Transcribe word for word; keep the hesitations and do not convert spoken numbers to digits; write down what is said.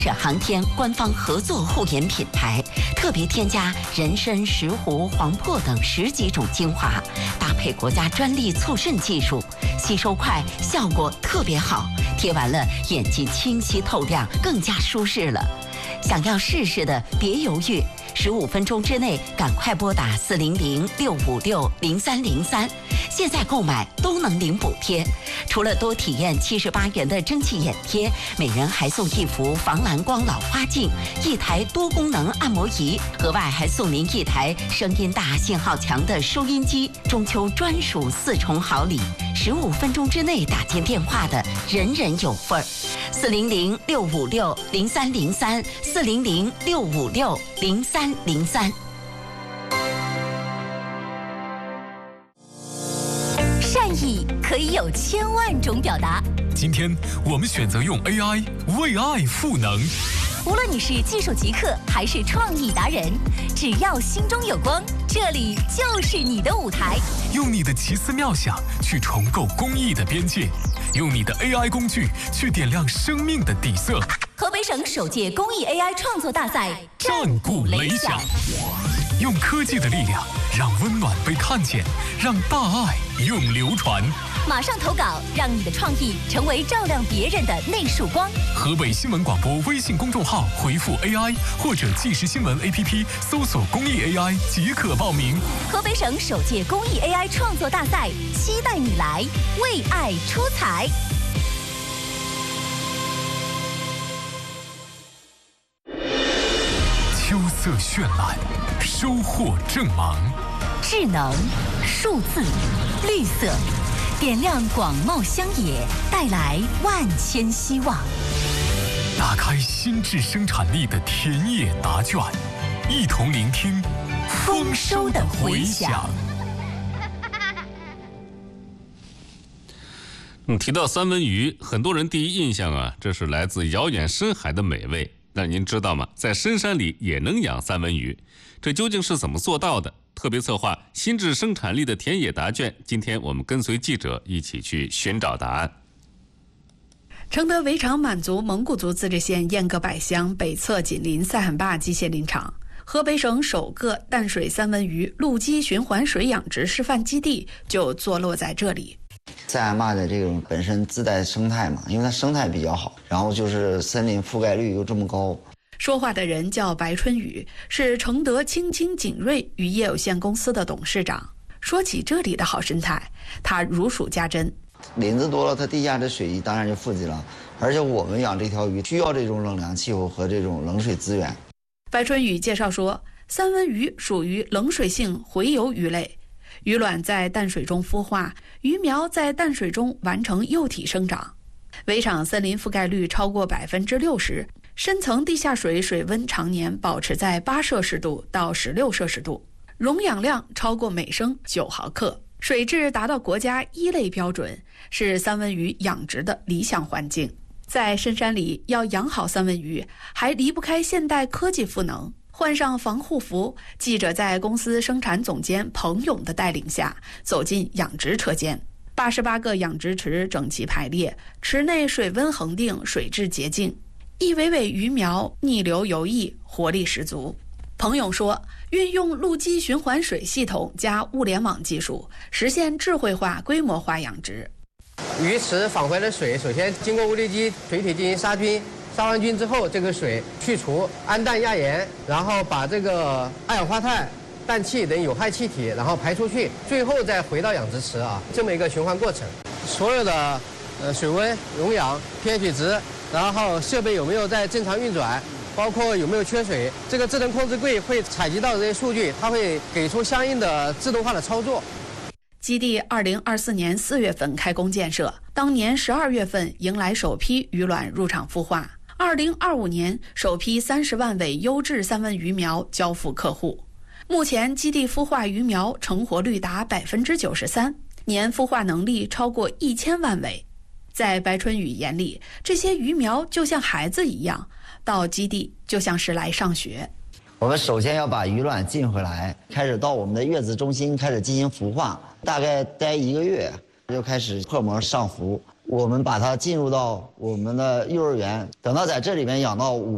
这航天官方合作护眼品牌，特别添加人参、石斛、黄柏等十几种精华，搭配国家专利促渗技术，吸收快，效果特别好，贴完了眼睛清晰透亮，更加舒适了。想要试试的别犹豫，十五分钟之内赶快拨打四零零六五六零三零三，现在购买都能领补贴。除了多体验七十八元的蒸汽眼贴，每人还送一幅防蓝光老花镜、一台多功能按摩仪，额外还送您一台声音大、信号强的收音机。中秋专属四重好礼，十五分钟之内打进电话的人人有份儿。四零零六五六零三零三，四零零六五六零三零三。 善意可以有千万种表达。 今天我们选择用 A I 为爱赋能。 无论你是技术极客还是创意达人，只要心中有光，这里就是你的舞台。 用你的奇思妙想去重构公益的边界，用你的 A I 工具去点亮生命的底色。 河北省首届公益 A I 创作大赛战鼓擂响，用科技的力量让温暖被看见，让大爱永流传。 马上投稿，让你的创意成为照亮别人的那束光。 河北新闻广播微信公众号回复 A I 或者即时新闻 A P P 搜索公益 A I 即可报名。 河北省首届公益 A I 创作大赛，期待你来为爱出彩。 秋色绚烂，收获正芒。 智能、数字、绿色，点亮广袤乡野，带来万千希望。 打开新质生产力的田野答卷，一同聆听丰收的回响。 嗯，提到三文鱼，很多人第一印象啊，这是来自遥远深海的美味。但您知道吗？在深山里也能养三文鱼，这究竟是怎么做到的？特别策划新质生产力的田野答卷，今天我们跟随记者一起去寻找答案。 承德围场满族蒙古族自治县燕各百乡北侧紧邻塞罕坝机械林场，河北省首个淡水三文鱼陆基循环水养殖示范基地就坐落在这里。 塞罕坝的这种本身自带生态嘛，因为它生态比较好，然后就是森林覆盖率又这么高。 说话的人叫白春雨，是承德青青锦瑞渔业有限公司的董事长。说起这里的好生态，他如数家珍。 林子多了，它地下的水当然就富集了，而且我们养这条鱼需要这种冷凉气候和这种冷水资源。 白春雨介绍说，三文鱼属于冷水性洄游鱼类，鱼卵在淡水中孵化，鱼苗在淡水中完成幼体生长。围场森林覆盖率超过百分之六十，深层地下水水温常年保持在八摄氏度到十六摄氏度，溶氧量超过每升九毫克，水质达到国家一类标准，是三文鱼养殖的理想环境。在深山里要养好三文鱼，还离不开现代科技赋能。换上防护服，记者在公司生产总监彭勇的带领下走进养殖车间。八十八个养殖池整齐排列，池内水温恒定，水质洁净，一尾尾鱼苗逆流游弋，活力十足。彭勇说，运用陆基循环水系统加物联网技术，实现智慧化规模化养殖。 鱼池返回的水首先经过物理机水体进行杀菌，杀完菌之后，这个水去除氨氮亚盐，然后把这个二氧化碳、氮气等有害气体然后排出去，最后再回到养殖池啊，这么一个循环过程。所有的呃水温、溶氧、pH 值，然后设备有没有在正常运转，包括有没有缺水，这个智能控制柜会采集到这些数据，它会给出相应的自动化的操作。 基地二零二四年四月份开工建设，当年十二月份迎来首批鱼卵入场孵化，二零二五年首批三十万尾优质三文鱼苗交付客户。目前基地孵化鱼苗成活率达百分之九十三，年孵化能力超过一千万尾。在白春雨眼里，这些鱼苗就像孩子一样，到基地就像是来上学。 我们首先要把鱼卵进回来，开始到我们的月子中心开始进行孵化，大概待一个月就开始破膜上浮。我们把它进入到我们的幼儿园，等到在这里面养到五